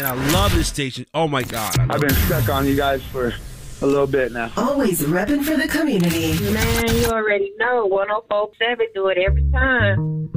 and I love this station. Oh, my God. I've been stuck on you guys for a little bit now. Always repping for the community. Man, you already know. 104.7 do it every time.